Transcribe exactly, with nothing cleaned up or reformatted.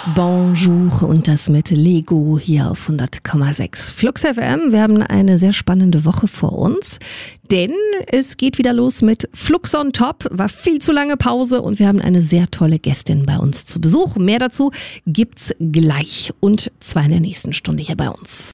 Bonjour und das mit Lego hier auf hundert Komma sechs Flux F M. Wir haben eine sehr spannende Woche vor uns, denn es geht wieder los mit Flux on Top. War viel zu lange Pause und wir haben eine sehr tolle Gästin bei uns zu Besuch. Mehr dazu gibt's gleich und zwar in der nächsten Stunde hier bei uns.